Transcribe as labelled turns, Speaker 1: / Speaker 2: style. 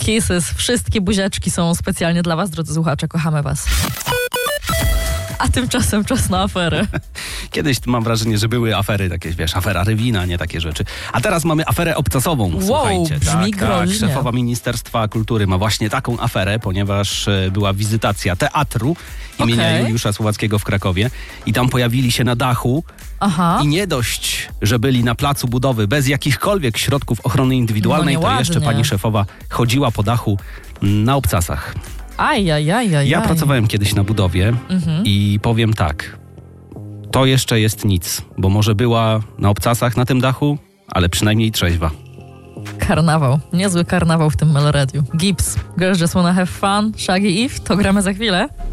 Speaker 1: Kisses. Wszystkie buziaczki są specjalnie dla was, drodzy słuchacze. Kochamy was. A tymczasem czas na aferę.
Speaker 2: Kiedyś mam wrażenie, że były afery takie, wiesz, afera Rywina, nie takie rzeczy. A teraz mamy aferę obcasową, słuchajcie.
Speaker 1: Brzmi groźnie.
Speaker 2: Szefowa Ministerstwa Kultury ma właśnie taką aferę, ponieważ była wizytacja teatru imienia Juliusza Słowackiego w Krakowie i tam pojawili się na dachu i nie dość, że byli na placu budowy bez jakichkolwiek środków ochrony indywidualnej, to jeszcze pani szefowa chodziła po dachu na obcasach. Ja pracowałem kiedyś na budowie i powiem tak, to jeszcze jest nic, bo może była na obcasach na tym dachu, ale przynajmniej trzeźwa.
Speaker 1: Karnawał, niezły karnawał w tym Meloradiu. Gibbs, Girls Just Wanna Have Fun, Shaggy Eve, to gramy za chwilę.